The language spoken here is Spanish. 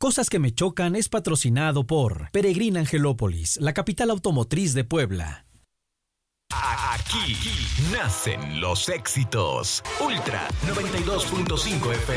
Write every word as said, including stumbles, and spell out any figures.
Cosas que me chocan es patrocinado por Peregrina Angelópolis, la capital automotriz de Puebla. Aquí nacen los éxitos. Ultra noventa y dos punto cinco F M.